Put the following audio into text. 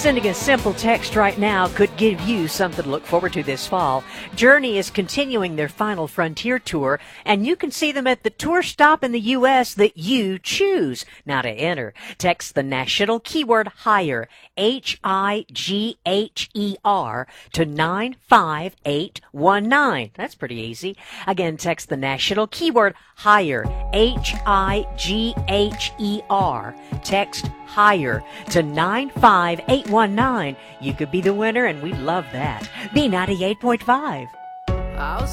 Sending a simple text right now could give you something to look forward to this fall. Journey is continuing their Final Frontier tour, and you can see them at the tour stop in the U.S. that you choose. Now to enter, text the national keyword HIGHER, HIGHER, to 95819. That's pretty easy. Again, text the national keyword HIGHER, HIGHER. Text HIGHER to 95819. You could be the winner, and we'd love that. B98.5.